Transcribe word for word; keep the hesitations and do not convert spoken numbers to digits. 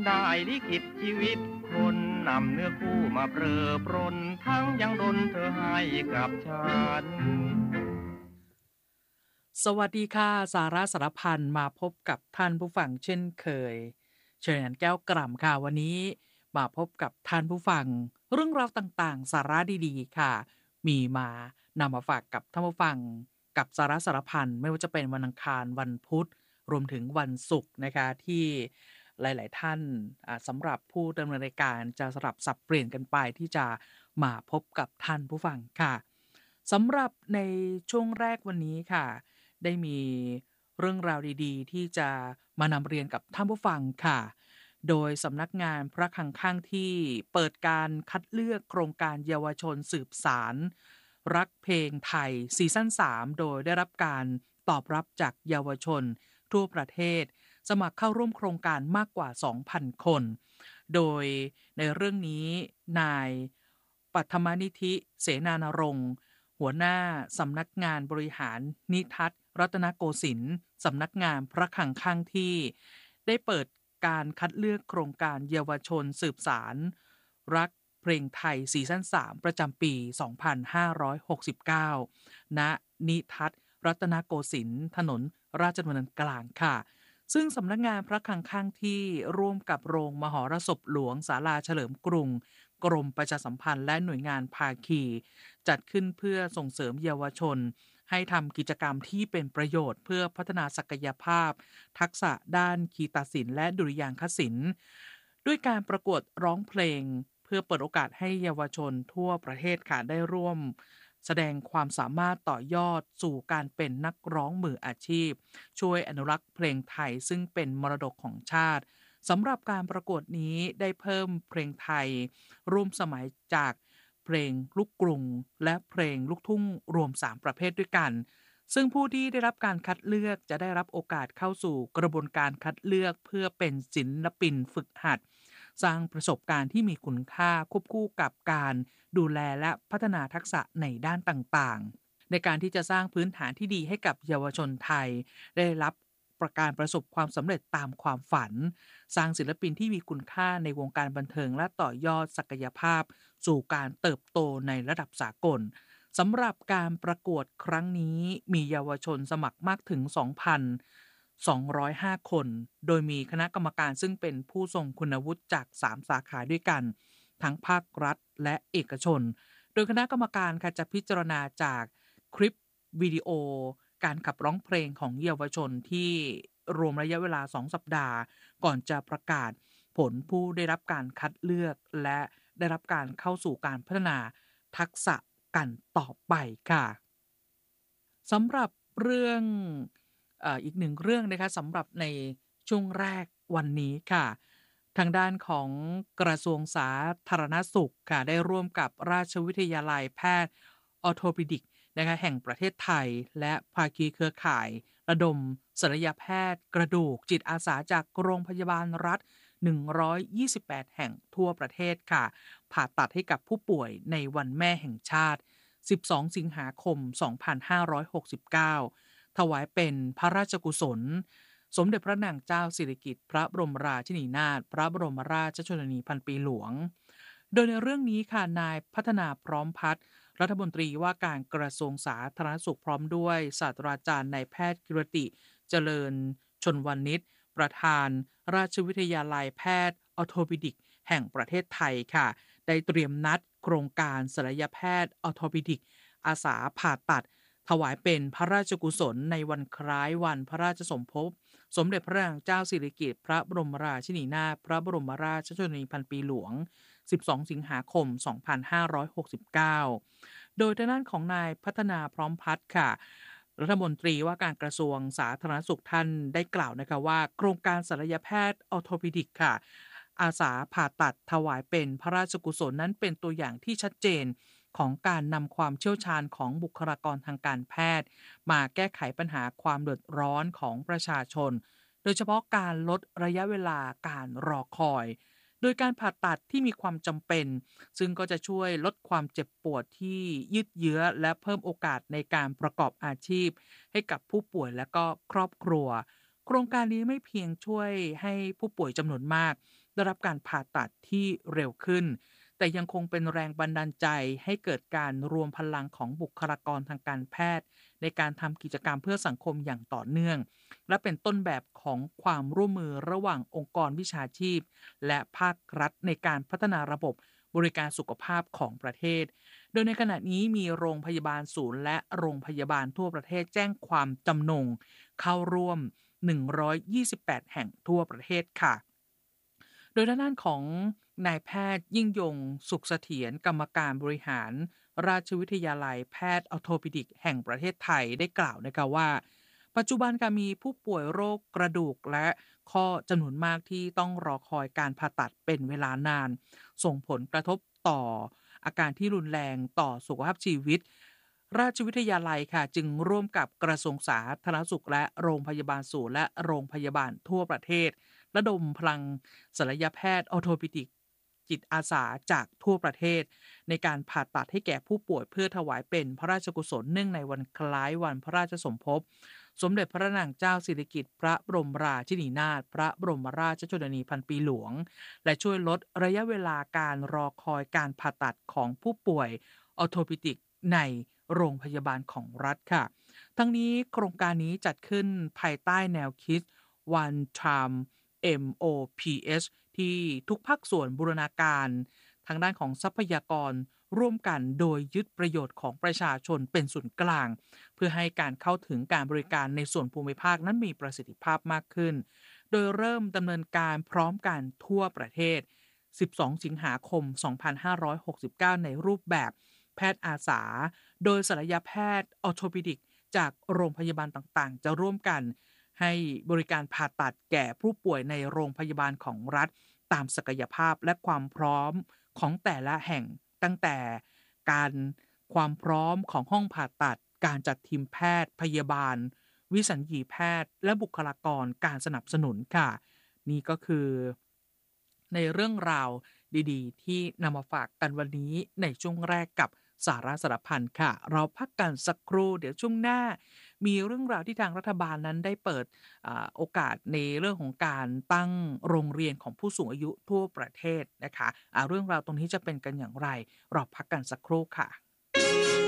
ได้ลิขิตชีวิตคนนำเนื้อคู่มาเปรอปรนทั้งยังดลเธอให้กับฉันสวัสดีค่ะสาระสารพันมาพบกับท่านผู้ฟังเช่นเคยเชิญแก้วกล่ำค่ะวันนี้มาพบกับท่านผู้ฟังเรื่องราวต่างๆสาระดีๆค่ะมีมานำมาฝากกับท่านผู้ฟังกับสาระสารพันไม่ว่าจะเป็นวันอังคารวันพุธรวมถึงวันศุกร์นะคะที่หลายๆท่านอ่าสำหรับผู้ดำเนินรายการจะสลับสับเปลี่ยนกันไปที่จะมาพบกับท่านผู้ฟังค่ะสำหรับในช่วงแรกวันนี้ค่ะ ได้มีเรื่องราวดีๆที่จะมานำเรียนกับท่านผู้ฟังค่ะ โดยสำนักงานพระคลังข้างที่เปิดการคัดเลือกโครงการเยาวชนสืบสารรักเพลงไทยซีซั่นสามโดยได้รับการตอบรับจากเยาวชนทั่วประเทศสมัครเข้าร่วมโครงการมากกว่า สองพัน คน โดยในเรื่องนี้นายปัทมนิธิเสนาณรงค์หัวหน้าสำนักงานบริหารนิทัศน์รัตนโกสินทร์สำนักงานพระคลังข้างที่ได้เปิดการคัดเลือกโครงการเยาวชนสืบสารรักเพลงไทยซีซั่นสามประจำปี สองพันห้าร้อยหกสิบเก้า ณ นิทัศน์รัตนโกสินทร์ถนนราชดำเนินกลางค่ะซึ่งสำนักงานพระคลังข้างที่ร่วมกับโรงมหรสพหลวงศาลาเฉลิมกรุงกรมประชาสัมพันธ์และหน่วยงานภาคีจัดขึ้นเพื่อส่งเสริมเยาวชนให้ทำกิจกรรมที่เป็นประโยชน์เพื่อพัฒนาศักยภาพทักษะด้านคีตศิลป์และดุริยางคศิลป์ด้วยการประกวดร้องเพลงเพื่อเปิดโอกาสให้เยาวชนทั่วประเทศค่ะได้ร่วมแสดงความสามารถต่อยอดสู่การเป็นนักร้องมืออาชีพช่วยอนุรักษ์เพลงไทยซึ่งเป็นมรดกของชาติสำหรับการประกวดนี้ได้เพิ่มเพลงไทยร่วมสมัยจากเพลงลูกกรุงและเพลงลูกทุ่งรวมสามประเภทด้วยกันซึ่งผู้ที่ได้รับการคัดเลือกจะได้รับโอกาสเข้าสู่กระบวนการคัดเลือกเพื่อเป็นศิลปินฝึกหัดสร้างประสบการณ์ที่มีคุณค่าควบคู่กับการดูแลและพัฒนาทักษะในด้านต่างๆในการที่จะสร้างพื้นฐานที่ดีให้กับเยาวชนไทยได้รับประการประสบความสำเร็จตามความฝันสร้างศิลปินที่มีคุณค่าในวงการบันเทิงและต่อยอดศักยภาพสู่การเติบโตในระดับสากลสำหรับการประกวดครั้งนี้มีเยาวชนสมัครมากถึง สองพันสองร้อยห้า คน โดยมีคณะกรรมการซึ่งเป็นผู้ทรงคุณวุฒิจากสามสาขาด้วยกันทั้งภาครัฐและเอกชนโดยคณะกรรมการค่ะจะพิจารณาจากคลิปวิดีโอการขับร้องเพลงของเยาวชนที่รวมระยะเวลาสองสัปดาห์ก่อนจะประกาศผลผู้ได้รับการคัดเลือกและได้รับการเข้าสู่การพัฒนาทักษะกันต่อไปค่ะสำหรับเรื่องเอ่ออีกหนึ่งเรื่องนะคะสำหรับในช่วงแรกวันนี้ค่ะทางด้านของกระทรวงสาธารณสุขค่ะได้ร่วมกับราชวิทยาลัยแพทย์ออร์โทปิดิกนะคะแห่งประเทศไทยและภาคีเครือข่ายระดมศัลยแพทย์กระดูกจิตอาสาจากโรงพยาบาลรัฐหนึ่งร้อยยี่สิบแปดแห่งทั่วประเทศค่ะผ่าตัดให้กับผู้ป่วยในวันแม่แห่งชาติสิบสอง สิงหาคม สองพันห้าร้อยหกสิบเก้า ถวายเป็นพระราชกุศลสมเด็จพระนางเจ้าสิริกิติ์พระบรมราชินีนาถพระบรมราชชนนีพันปีหลวงโดยในเรื่องนี้ค่ะนายพัฒนาพร้อมพัฒน์รัฐมนตรีว่าการกระทรวงสาธารณสุขพร้อมด้วยศาสตราจารย์นายแพทย์กิรติเจริญชลวรรณิชประธานราชวิทยาลัยแพทย์ออร์โทปิดิกแห่งประเทศไทยค่ะได้เตรียมนัดโครงการศัลยแพทย์ออร์โทปิดิกอาสาผ่าตัดถวายเป็นพระราชกุศลในวันคล้ายวันพระราชสมภพสมเด็จพระนางเจ้าสิริกิติ์พระบรมราชินีนาถพระบรมราชชนนีพันปีหลวงสิบสอง สิงหาคม สองพันห้าร้อยหกสิบเก้า โดยทางด้านของนายพัฒนาพร้อมพัฒน์ค่ะรัฐมนตรีว่าการกระทรวงสาธารณสุขท่านได้กล่าวนะคะว่าโครงการศัลยแพทย์ออร์โทปิดิกค่ะอาสาผ่าตัดถวายเป็นพระราชกุศลนั้นเป็นตัวอย่างที่ชัดเจนของการนำความเชี่ยวชาญของบุคลากรทางการแพทย์มาแก้ไขปัญหาความเดือดร้อนของประชาชนโดยเฉพาะการลดระยะเวลาการรอคอยโดยการผ่าตัดที่มีความจำเป็นซึ่งก็จะช่วยลดความเจ็บปวดที่ยืดเยื้อและเพิ่มโอกาสในการประกอบอาชีพให้กับผู้ป่วยและก็ครอบครัวโครงการนี้ไม่เพียงช่วยให้ผู้ป่วยจำนวนมากได้รับการผ่าตัดที่เร็วขึ้น แต่ยังคงเป็นแรงบันดาลใจให้เกิดการรวมพลังของบุคลากรทางการแพทย์ในการทำกิจกรรมเพื่อสังคมอย่างต่อเนื่องและเป็นต้นแบบของความร่วมมือระหว่างองค์กรวิชาชีพและภาครัฐในการพัฒนาระบบบริการสุขภาพของประเทศโดยในขณะนี้มีโรงพยาบาลศูนย์และโรงพยาบาลทั่วประเทศแจ้งความจำนงเข้าร่วมหนึ่งร้อยยี่สิบแปดแห่งทั่วประเทศค่ะ โดยด้านของนายแพทย์ยิ่งยงสุขเสถียรกรรมการบริหารราชวิทยาลัยแพทย์ออร์โทปิดิกแห่งประเทศไทยได้กล่าวนะคะว่าปัจจุบันการมีผู้ป่วยโรคกระดูกและข้อจำนวนมากที่ต้องรอคอยการผ่าตัดเป็นเวลานานส่งผลกระทบต่ออาการที่รุนแรงต่อสุขภาพชีวิตราชวิทยาลัยค่ะจึงร่วมกับกระทรวงสาธารณสุขและโรงพยาบาลศูนย์และโรงพยาบาลทั่วประเทศ ระดมพลังศัลยแพทย์ออร์โทปิดิกจิตอาสาจากทั่วประเทศในการผ่าตัดให้แก่ผู้ป่วยเพื่อถวายเป็นพระราชกุศลเนื่องในวันคล้ายวันพระราชสมภพสมเด็จพระนางเจ้าสิริกิติ์พระบรมราชินีนาถพระบรมราชชนนีพันปีหลวงและช่วยลดระยะเวลาการรอคอยการผ่าตัดของผู้ป่วยออร์โทปิดิกในโรงพยาบาลของรัฐค่ะทั้งนี้โครงการนี้จัดขึ้นภายใต้แนวคิด One Time เอ็ม โอ พี เอส ที่ทุกภาคส่วนบูรณาการทางด้านของทรัพยากรร่วมกันโดยยึดประโยชน์ของประชาชนเป็นศูนย์กลางเพื่อให้การเข้าถึงการบริการในส่วนภูมิภาคนั้นมีประสิทธิภาพมากขึ้นโดยเริ่มดำเนินการพร้อมกันทั่วประเทศสิบสองสิงหาคมสองพันห้าร้อยหกสิบเก้าในรูปแบบแพทย์อาสาโดยศัลยแพทย์ออร์โทปิดิกจากโรงพยาบาลต่างๆจะร่วมกันให้บริการผ่าตัดแก่ผู้ป่วยในโรงพยาบาลของรัฐตามศักยภาพและความพร้อมของแต่ละแห่งตั้งแต่การความพร้อมของห้องผ่าตัดการจัดทีมแพทย์พยาบาลวิสัญญีแพทย์และบุคลากรการสนับสนุนค่ะนี่ก็คือในเรื่องราวดีๆที่นำมาฝากกันวันนี้ในช่วงแรกกับสาระสารพันค่ะเราพักกันสักครู่เดี๋ยวช่วงหน้ามีเรื่องราวที่ทางรัฐบาลนั้นได้เปิดอ่าโอกาสในเรื่องของการตั้งโรงเรียนของผู้สูงอายุทั่วประเทศนะคะอ่าเรื่องราวตรงนี้จะเป็นกันอย่างไรเราพักกันสักครู่ค่ะ